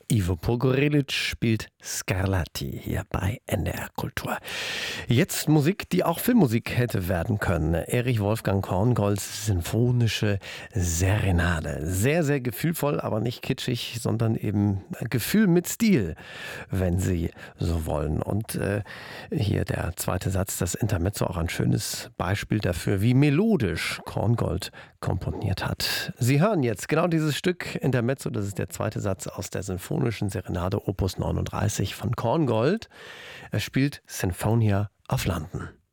Ivo Pogorelic spielt Scarlatti hier bei NDR Kultur. Jetzt Musik, die auch Filmmusik hätte werden können. Erich Wolfgang Korngolds Sinfonische Serenade. Sehr, sehr gefühlvoll, aber nicht kitschig, sondern eben Gefühl mit Stil, wenn Sie so wollen. Und hier der zweite Satz, das Intermezzo, auch ein schönes Beispiel dafür, wie melodisch Korngold komponiert hat. Sie hören jetzt genau dieses Stück Intermezzo, das ist der zweite Satz aus der Sinfonischen Serenade Opus 39 von Korngold. Er spielt Sinfonia auf London.